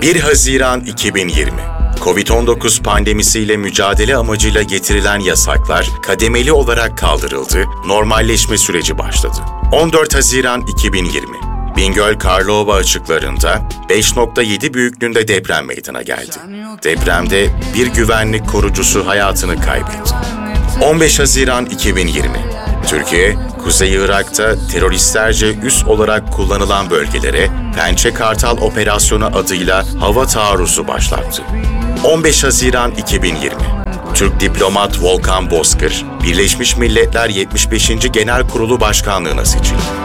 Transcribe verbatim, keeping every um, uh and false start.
bir Haziran iki bin yirmi. kovid on dokuz pandemisiyle mücadele amacıyla getirilen yasaklar kademeli olarak kaldırıldı, normalleşme süreci başladı. on dört Haziran iki bin yirmi. Bingöl Karlova açıklarında beş nokta yedi büyüklüğünde deprem meydana geldi. Depremde bir güvenlik korucusu hayatını kaybetti. on beş Haziran iki bin yirmi. Türkiye, Kuzey Irak'ta teröristlerce üs olarak kullanılan bölgelere Pençe Kartal Operasyonu adıyla hava taarruzu başlattı. on beş Haziran iki bin yirmi. Türk diplomat Volkan Bozkır, Birleşmiş Milletler yetmiş beşinci Genel Kurulu Başkanlığına seçildi.